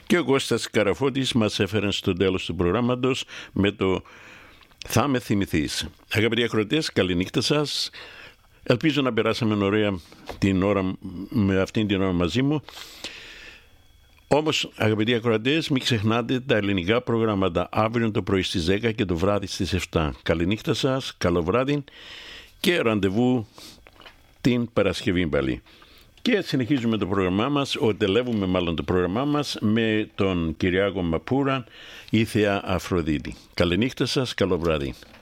Και ο Κώστας Καραφώτης μας έφερε στο τέλος του προγράμματος με το «Θα με θυμηθείς». Αγαπητοί ακροατές, καληνύχτα σας. Ελπίζω να περάσαμε ωραία την ώρα, με αυτήν την ώρα μαζί μου. Όμως, αγαπητοί ακροατές, μην ξεχνάτε τα ελληνικά προγράμματα αύριο το πρωί στις 10 και το βράδυ στις 7. Καληνύχτα σας, καλό βράδυ και ραντεβού την Παρασκευή πάλι. Και συνεχίζουμε το πρόγραμμά μας, οτελεύουμε μάλλον το πρόγραμμά μας με τον Κυριάκο Μαπούρα, η Θεά Αφροδίτη. Καληνύχτα σας, καλό βράδυ.